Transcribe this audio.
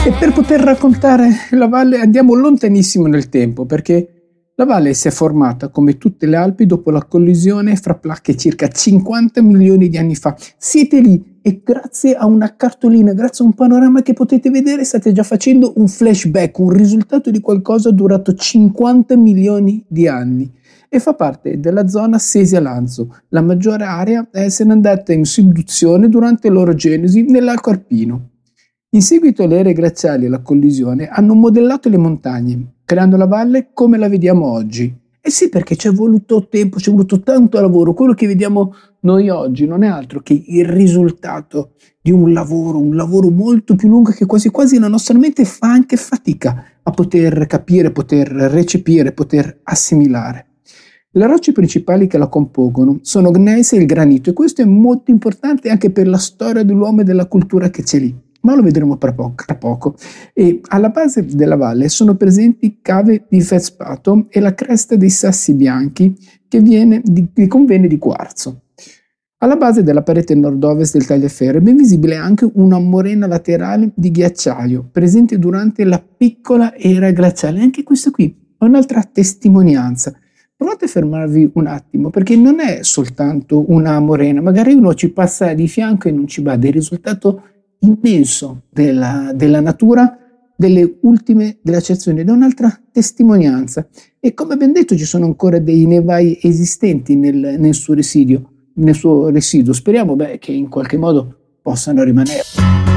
E per poter raccontare la valle andiamo lontanissimo nel tempo, perché la valle si è formata, come tutte le Alpi, dopo la collisione fra placche circa 50 milioni di anni fa. Siete lì e grazie a una cartolina, grazie a un panorama che potete vedere, state già facendo un flashback, un risultato di qualcosa durato 50 milioni di anni. E fa parte della zona Sesia-Lanzo, la maggiore area a essere andata in subduzione durante l'orogenesi nell'arco alpino. In seguito alle ere glaciali e alla collisione hanno modellato le montagne, creando la valle come la vediamo oggi. E sì, perché ci è voluto tempo, ci è voluto tanto lavoro. Quello che vediamo noi oggi non è altro che il risultato di un lavoro molto più lungo che quasi quasi la nostra mente fa anche fatica a poter capire, poter recepire, poter assimilare. Le rocce principali che la compongono sono gneiss e il granito, e questo è molto importante anche per la storia dell'uomo e della cultura che c'è lì. Ma lo vedremo tra poco. E alla base della valle sono presenti cave di feldspato e la cresta dei sassi bianchi che conviene di quarzo. Alla base della parete nord-ovest del tagliaferro è ben visibile anche una morena laterale di ghiacciaio, presente durante la piccola era glaciale. Anche questa qui è un'altra testimonianza. Provate a fermarvi un attimo, perché non è soltanto una morena, magari uno ci passa di fianco e non ci bada, il risultato immenso della natura, delle ultime glaciazioni, ed è un'altra testimonianza. E come ben detto ci sono ancora dei nevai esistenti nel suo residuo. Speriamo che in qualche modo possano rimanere.